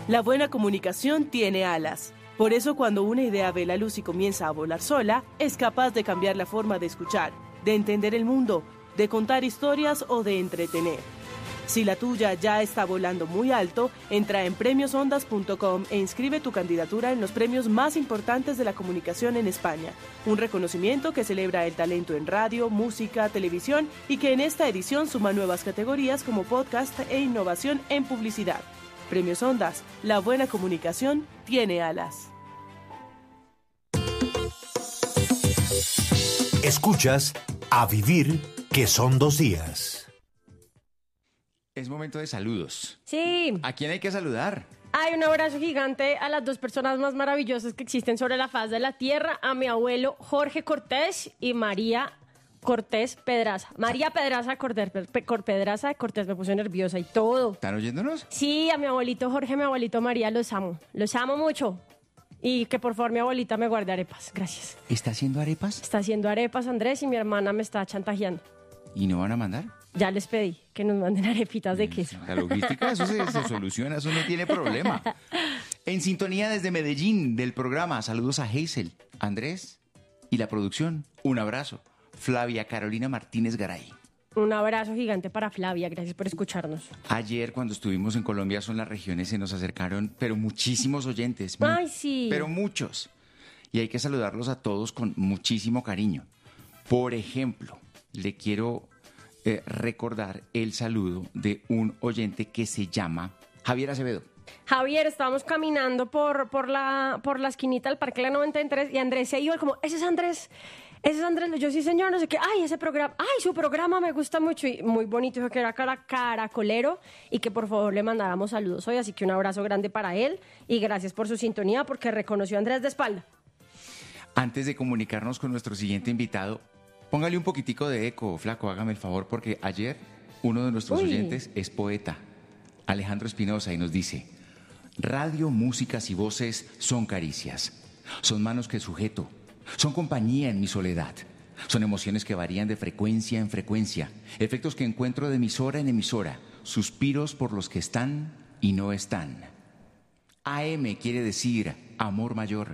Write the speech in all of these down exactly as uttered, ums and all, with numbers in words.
La buena comunicación tiene alas. Por eso cuando una idea ve la luz y comienza a volar sola, es capaz de cambiar la forma de escuchar, de entender el mundo, de contar historias o de entretener. Si la tuya ya está volando muy alto, entra en premios ondas punto com e inscribe tu candidatura en los premios más importantes de la comunicación en España. Un reconocimiento que celebra el talento en radio, música, televisión y que en esta edición suma nuevas categorías como podcast e innovación en publicidad. Premios Ondas, la buena comunicación tiene alas. Escuchas A Vivir, que son dos días. Es momento de saludos. Sí. ¿A quién hay que saludar? Hay un abrazo gigante a las dos personas más maravillosas que existen sobre la faz de la tierra, a mi abuelo Jorge Cortés y María Cortés Pedraza. María Pedraza Cortés, Pe- Cor- Pedraza Cortés, me puse nerviosa y todo. ¿Están oyéndonos? Sí, a mi abuelito Jorge, a mi abuelito María, los amo. Los amo mucho. Y que por favor mi abuelita me guarde arepas. Gracias. ¿Está haciendo arepas? Está haciendo arepas, Andrés, y mi hermana me está chantajeando. ¿Y no van a mandar? Ya les pedí que nos manden arepitas de queso. La logística, eso se, se soluciona, eso no tiene problema. En sintonía desde Medellín del programa, saludos a Hazel, Andrés y la producción. Un abrazo. Flavia Carolina Martínez Garay. Un abrazo gigante para Flavia, gracias por escucharnos. Ayer cuando estuvimos en Colombia son las regiones, se nos acercaron, pero muchísimos oyentes. mu- Ay, sí. Pero muchos. Y hay que saludarlos a todos con muchísimo cariño. Por ejemplo, le quiero eh, recordar el saludo de un oyente que se llama Javier Acevedo. Javier, estábamos caminando por, por, la, por la esquinita del Parque La noventa y tres y Andrés se iba como, ese es Andrés, ese es Andrés. Yo sí, señor, no sé qué. Ay, ese programa, ay, su programa me gusta mucho y muy bonito. Dijo que era cara, caracolero y que por favor le mandáramos saludos hoy. Así que un abrazo grande para él y gracias por su sintonía porque reconoció a Andrés de espalda. Antes de comunicarnos con nuestro siguiente invitado, póngale un poquitico de eco, flaco, hágame el favor, porque ayer uno de nuestros Uy. oyentes es poeta, Alejandro Espinosa, y nos dice: radio, músicas y voces son caricias, son manos que sujeto, son compañía en mi soledad, son emociones que varían de frecuencia en frecuencia, efectos que encuentro de emisora en emisora, suspiros por los que están y no están. A M quiere decir amor mayor,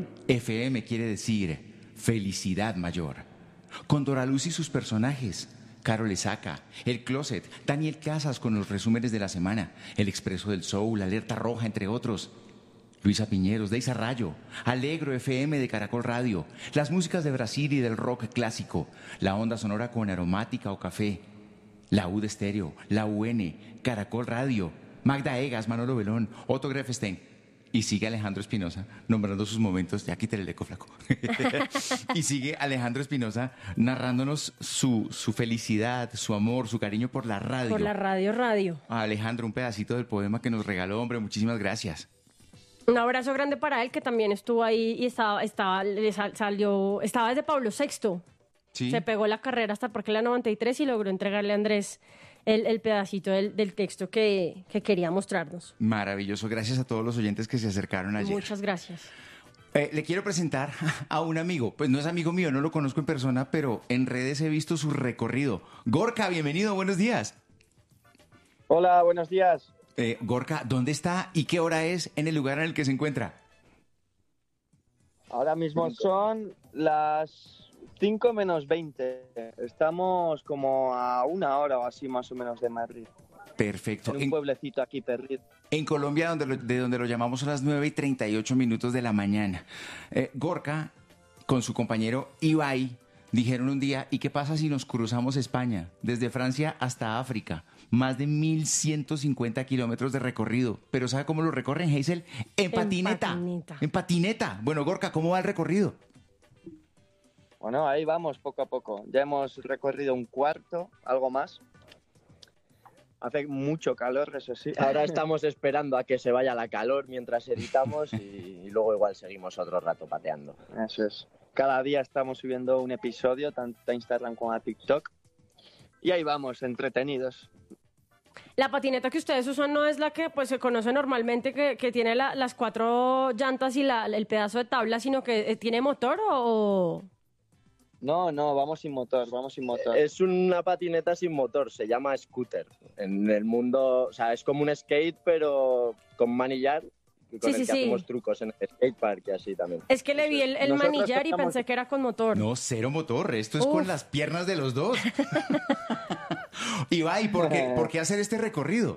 F M quiere decir felicidad mayor. Con Doraluz y sus personajes, Carol Esaca, El Closet, Daniel Casas con los resúmenes de la semana, El Expreso del Soul, Alerta Roja, entre otros. Luisa Piñeros, Deisa Rayo, Alegro F M de Caracol Radio, las músicas de Brasil y del rock clásico, la onda sonora con aromática o café, la U de Estéreo, la U N, Caracol Radio, Magda Egas, Manolo Belón, Otto Grefstein. Y sigue Alejandro Espinosa nombrando sus momentos. Ya quítale el eco, flaco. Y sigue Alejandro Espinosa narrándonos su, su felicidad, su amor, su cariño por la radio. Por la radio, radio. A Alejandro, un pedacito del poema que nos regaló, hombre. Muchísimas gracias. Un abrazo grande para él que también estuvo ahí y estaba, estaba, le sal- salió, estaba desde Pablo sexto. Sí. Se pegó la carrera hasta el Parque La noventa y tres y logró entregarle a Andrés el, el pedacito del, del texto que, que quería mostrarnos. Maravilloso. Gracias a todos los oyentes que se acercaron ayer. Muchas gracias. Eh, le quiero presentar a un amigo. Pues no es amigo mío, no lo conozco en persona, pero en redes he visto su recorrido. Gorka, bienvenido, buenos días. Hola, buenos días. Eh, Gorka, ¿dónde está y qué hora es en el lugar en el que se encuentra? Ahora mismo son las cinco menos veinte. Estamos como a una hora o así más o menos de Madrid. Perfecto. En un En, pueblecito aquí perdido. en Colombia, donde lo- de donde lo llamamos, son las nueve y treinta y ocho minutos de la mañana. Eh, Gorka, con su compañero Ibai, dijeron un día, ¿y qué pasa si nos cruzamos España? Desde Francia hasta África. Más de mil ciento cincuenta kilómetros de recorrido. Pero ¿sabe cómo lo recorren, Hazel? En En patineta. patineta. En patineta. Bueno, Gorka, ¿cómo va el recorrido? Bueno, ahí vamos poco a poco. Ya hemos recorrido un cuarto, algo más. Hace mucho calor, eso sí. Ahora estamos esperando a que se vaya la calor mientras editamos y, y luego igual seguimos otro rato pateando. Eso es. Cada día estamos subiendo un episodio, tanto a Instagram como a TikTok. Y ahí vamos, entretenidos. La patineta que ustedes usan no es la que pues se conoce normalmente, que, que tiene la- las cuatro llantas y la- el pedazo de tabla, sino que eh, tiene motor o... No, no, vamos sin motor, vamos sin motor. Es una patineta sin motor, se llama scooter. En el mundo, o sea, es como un skate, pero con manillar, con Sí, el sí, que sí. hacemos trucos en el skatepark y así también. Es que le vi el, el Nosotros manillar y estamos- pensé que era con motor. No, cero motor, esto es Uf. con las piernas de los dos. Ibai, ¿por qué, ¿por qué hacer este recorrido?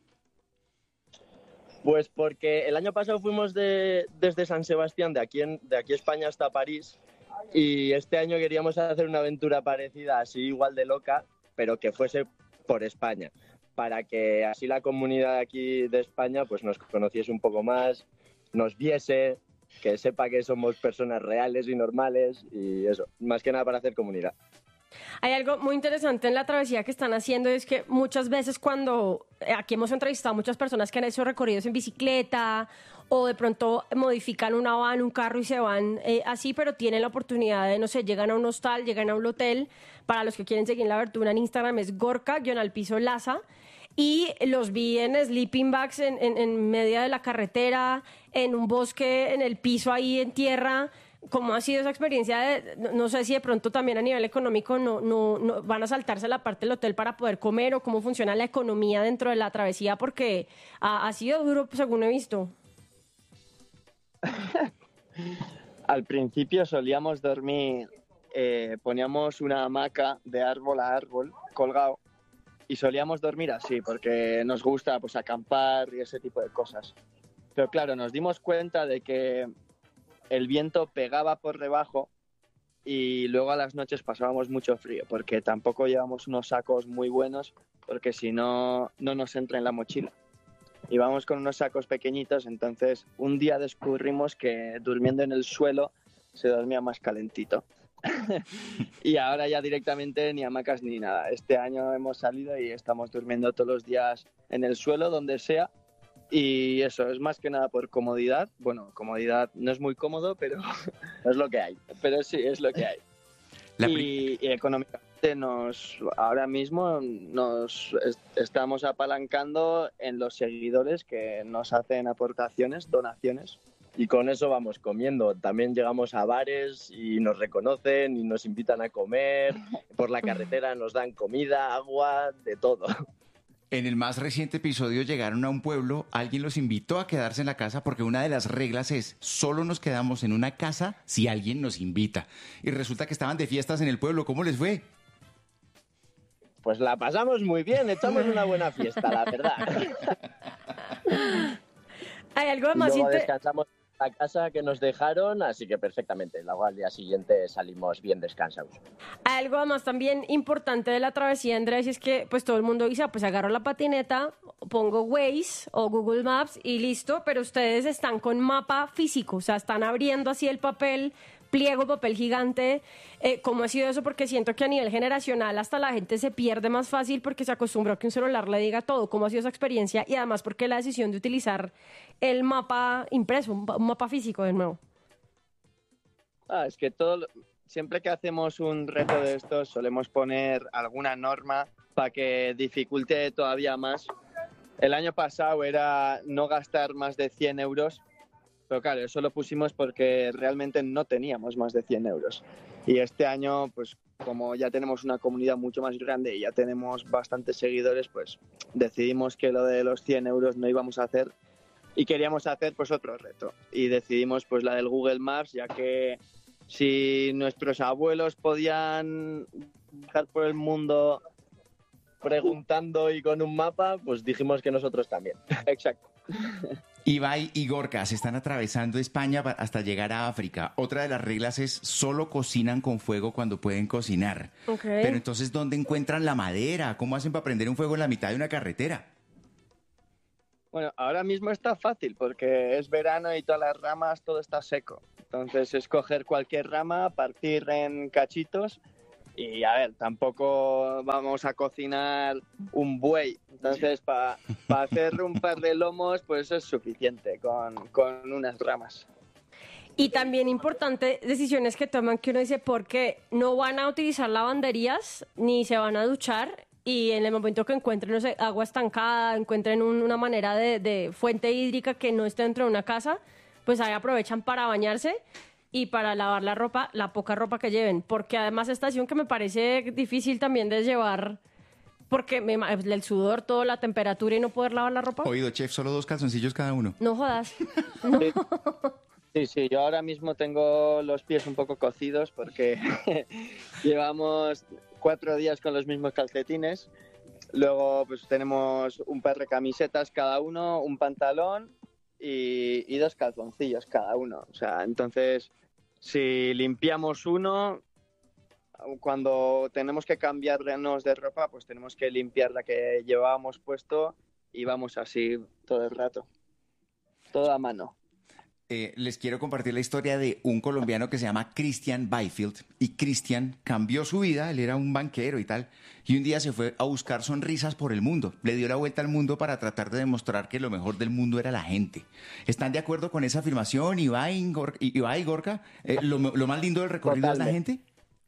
Pues porque el año pasado fuimos de, desde San Sebastián, de aquí, en, de aquí España hasta París, y este año queríamos hacer una aventura parecida, así igual de loca, pero que fuese por España, para que así la comunidad aquí de España pues nos conociese un poco más, nos viese, que sepa que somos personas reales y normales, y eso, más que nada para hacer comunidad. Hay algo muy interesante en la travesía que están haciendo, es que muchas veces cuando eh, aquí hemos entrevistado a muchas personas que han hecho recorridos en bicicleta o de pronto modifican una van, un carro y se van eh, así, pero tienen la oportunidad de, no sé, llegan a un hostal, llegan a un hotel. Para los que quieren seguir la abertura en Instagram es Gorka, guión al piso Laza. Y los vi en sleeping bags en, en, en medio de la carretera, en un bosque, en el piso ahí en tierra. ¿Cómo ha sido esa experiencia? De, no, no sé si de pronto también a nivel económico no, no, no van a saltarse la parte del hotel para poder comer, o cómo funciona la economía dentro de la travesía, porque ha, ha sido duro según he visto. Al principio solíamos dormir, eh, poníamos una hamaca de árbol a árbol colgado y solíamos dormir así porque nos gusta pues acampar y ese tipo de cosas. Pero claro, nos dimos cuenta de que el viento pegaba por debajo y luego a las noches pasábamos mucho frío porque tampoco llevamos unos sacos muy buenos porque si no, no nos entra en la mochila. Íbamos con unos sacos pequeñitos, entonces un día descubrimos que durmiendo en el suelo se dormía más calentito. Y ahora ya directamente ni hamacas ni nada. Este año hemos salido y estamos durmiendo todos los días en el suelo, donde sea. Y eso es más que nada por comodidad. Bueno, comodidad no es muy cómodo, pero Es lo que hay. pero sí, es lo que hay. La pri- Y, y económicamente nos ahora mismo nos est- estamos apalancando en los seguidores que nos hacen aportaciones, donaciones. Y con eso vamos comiendo. También llegamos a bares y nos reconocen y nos invitan a comer. Por la carretera nos dan comida, agua, de todo. En el más reciente episodio llegaron a un pueblo, alguien los invitó a quedarse en la casa porque una de las reglas es solo nos quedamos en una casa si alguien nos invita. Y resulta que estaban de fiestas en el pueblo. ¿Cómo les fue? Pues la pasamos muy bien, echamos una buena fiesta, la verdad. Hay algo Y más luego inte- descansamos en la casa que nos dejaron, así que perfectamente. Luego al día siguiente salimos bien descansados. Hay algo más también importante de la travesía, Andrés, y es que pues todo el mundo dice, ah, pues agarro la patineta, pongo Waze o Google Maps y listo, pero ustedes están con mapa físico, o sea, están abriendo así el papel, pliego, papel gigante. Eh, ¿Cómo ha sido eso? Porque siento que a nivel generacional hasta la gente se pierde más fácil porque se acostumbró a que un celular le diga todo. ¿Cómo ha sido esa experiencia? Y además, porque la decisión de utilizar el mapa impreso, un, un mapa físico de nuevo. Ah, es que todo, lo- siempre que hacemos un reto de estos solemos poner alguna norma para que dificulte todavía más. El año pasado era no gastar más de cien euros, pero claro, eso lo pusimos porque realmente no teníamos más de cien euros. Y este año, pues como ya tenemos una comunidad mucho más grande y ya tenemos bastantes seguidores, pues decidimos que lo de los cien euros no íbamos a hacer y queríamos hacer pues otro reto. Y decidimos pues la del Google Maps, ya que si nuestros abuelos podían viajar por el mundo Preguntando y con un mapa, pues dijimos que nosotros también. exacto. Ibai y Gorka se están atravesando España pa- hasta llegar a África. Otra de las reglas es solo cocinan con fuego cuando pueden cocinar. Ok. Pero entonces, ¿dónde encuentran la madera? ¿Cómo hacen para prender un fuego en la mitad de una carretera? Bueno, ahora mismo está fácil porque es verano y todas las ramas, todo está seco. Entonces es coger cualquier rama, partir en cachitos y a ver, tampoco vamos a cocinar un buey. Entonces para hacer un par de lomos, pues eso es suficiente con, con unas ramas. Y también importante, decisiones que toman que uno dice, porque no van a utilizar lavanderías ni se van a duchar, y en el momento que encuentren, no sé, agua estancada, encuentren un- una manera de, de fuente hídrica que no esté dentro de una casa, pues ahí aprovechan para bañarse. y para lavar la ropa, la poca ropa que lleven, porque además estación que me parece difícil también de llevar, porque me, el sudor, toda la temperatura y no poder lavar la ropa. Oído, chef, solo dos calzoncillos cada uno. No jodas. No. Sí. Sí, sí, yo ahora mismo tengo los pies un poco cocidos porque llevamos cuatro días con los mismos calcetines. Luego pues tenemos un par de camisetas cada uno, un pantalón y, y dos calzoncillos cada uno. O sea, entonces, si limpiamos uno, cuando tenemos que cambiarnos de ropa, pues tenemos que limpiar la que llevábamos puesto y vamos así todo el rato. Todo a mano. Eh, les quiero compartir la historia de un colombiano que se llama Christian Byfield. Y Christian cambió su vida, él era un banquero y tal, y un día se fue a buscar sonrisas por el mundo. Le dio la vuelta al mundo para tratar de demostrar que lo mejor del mundo era la gente. ¿Están de acuerdo con esa afirmación, Ibai, Gor- Ibai Gorka? Eh, lo, lo más lindo del recorrido es la gente?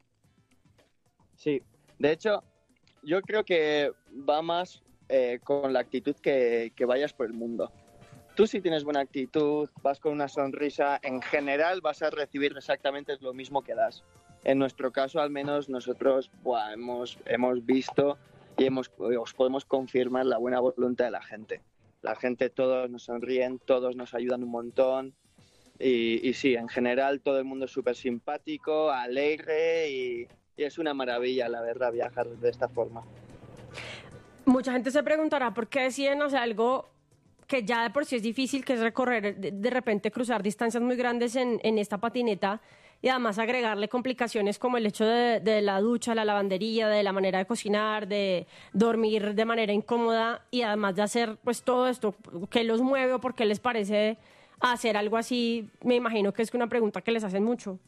Sí, de hecho, yo creo que va más eh, con la actitud que, que vayas por el mundo. Tú si tienes buena actitud, vas con una sonrisa, en general vas a recibir exactamente lo mismo que das. En nuestro caso, al menos, nosotros buah, hemos, hemos visto y hemos, os podemos confirmar la buena voluntad de la gente. La gente, todos nos sonríen, todos nos ayudan un montón. Y, y sí, en general todo el mundo es súper simpático, alegre y, y es una maravilla, la verdad, viajar de esta forma. Mucha gente se preguntará por qué deciden hacer algo que ya de por sí es difícil, que es recorrer, de, de repente cruzar distancias muy grandes en, en esta patineta y además agregarle complicaciones como el hecho de, de la ducha, la lavandería, de la manera de cocinar, de dormir de manera incómoda y además de hacer pues todo esto. ¿Qué los mueve o por qué les parece hacer algo así? Me imagino que es una pregunta que les hacen mucho.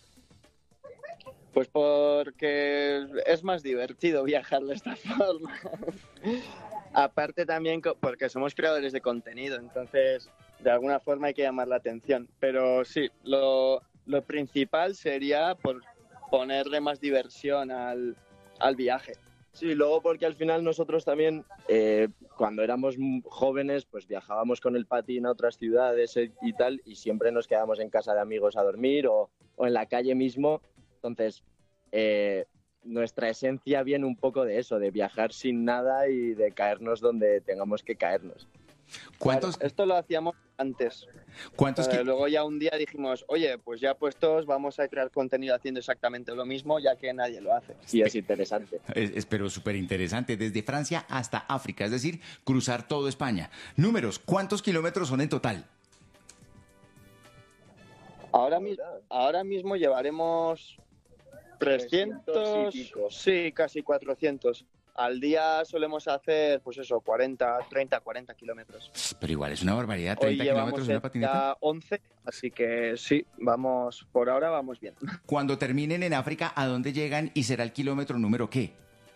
Pues porque es más divertido viajar de esta forma. Aparte también porque somos creadores de contenido, entonces de alguna forma hay que llamar la atención. Pero sí, lo, lo principal sería por ponerle más diversión al, al viaje. Sí, luego porque al final nosotros también, eh, cuando éramos jóvenes, pues viajábamos con el patín a otras ciudades y tal, y siempre nos quedábamos en casa de amigos a dormir o, o en la calle mismo. Entonces, eh, nuestra esencia viene un poco de eso, de viajar sin nada y de caernos donde tengamos que caernos. ¿Cuántos, Claro, esto lo hacíamos antes. cuántos Eh, ki- luego ya un día dijimos, oye, pues ya puestos, vamos a crear contenido haciendo exactamente lo mismo, ya que nadie lo hace. Y es interesante. Es, es pero súper interesante, desde Francia hasta África, es decir, cruzar todo España. Números, ¿cuántos kilómetros son en total? Ahora, mi- ahora mismo llevaremos trescientos, trescientos y pico. sí, casi cuatrocientos. Al día solemos hacer, pues eso, cuarenta, treinta, cuarenta kilómetros. Pero igual es una barbaridad, Hoy treinta llevamos kilómetros en una patineta. ya once, así que sí, vamos, por ahora vamos bien. Cuando terminen en África, ¿a dónde llegan y será el kilómetro número qué?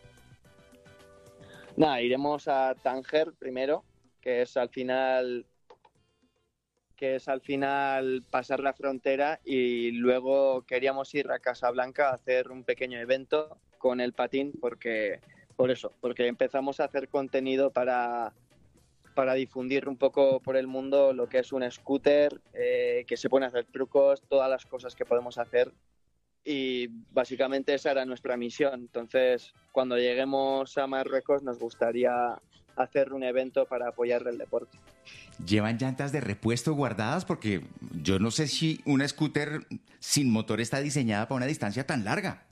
Nada, iremos a Tánger primero, que es al final que es al final pasar la frontera, y luego queríamos ir a Casablanca a hacer un pequeño evento con el patín, porque por eso, porque empezamos a hacer contenido para, para difundir un poco por el mundo lo que es un scooter, eh, que se pueden hacer trucos, todas las cosas que podemos hacer, y básicamente esa era nuestra misión. Entonces, cuando lleguemos a Marruecos nos gustaría hacer un evento para apoyar el deporte. ¿Llevan llantas de repuesto guardadas? Porque yo no sé si una scooter sin motor está diseñada para una distancia tan larga.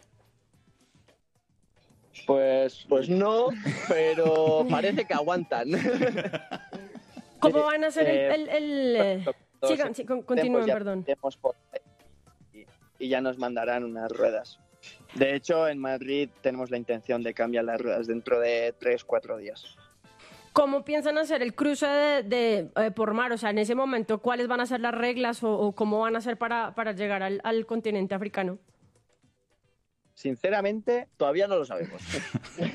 Pues, Pues no, pero parece que aguantan. ¿Cómo van a hacer el...? Eh, el, el, eh, todos sigan, sí, con- continúen, ya perdón. iremos por ahí y, y ya nos mandarán unas ruedas. De hecho, en Madrid tenemos la intención de cambiar las ruedas dentro de tres, cuatro días. ¿Cómo piensan hacer el cruce de, de, eh, por mar? O sea, en ese momento, ¿cuáles van a ser las reglas o, o cómo van a hacer para, para llegar al, al continente africano? Sinceramente, Todavía no lo sabemos.